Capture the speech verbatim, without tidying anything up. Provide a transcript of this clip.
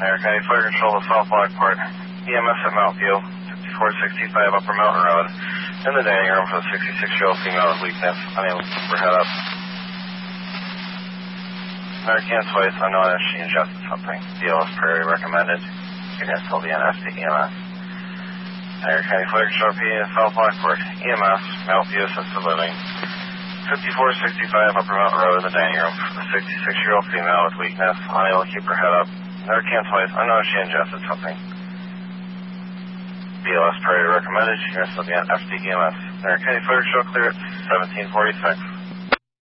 Aaron County Fire Control to South Lockport. E M S at Mount View, fifty-four sixty-five Upper Mountain Road. In the dining room for the sixty-six-year-old female with weakness, unable to keep her head up. Narcan twice, unknown if she ingested something. B L S priority recommended. You can still be on F D E M S. Aaron County Fire Control P in South Lockport. E M S, Mount View Assisted Living. fifty-four sixty-five Upper Mountain Road in the dining room for the sixty-six-year-old female with weakness, unable to keep her head up. Narcan twice, unknown if she ingested something. B L S priority recommended. You can still be on F D E M S. Aaron County Fire Control clear at seventeen forty-six.